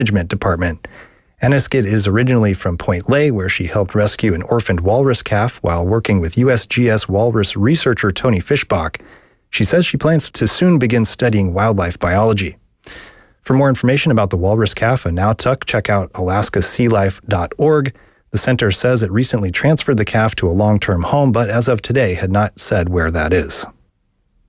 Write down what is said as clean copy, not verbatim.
Management Department. Eniskit is originally from Point Lay, where she helped rescue an orphaned walrus calf while working with USGS walrus researcher Tony Fischbach. She says she plans to soon begin studying wildlife biology. For more information about the walrus calf and Nautch, check out alaskasealife.org. The center says it recently transferred the calf to a long-term home, but as of today had not said where that is.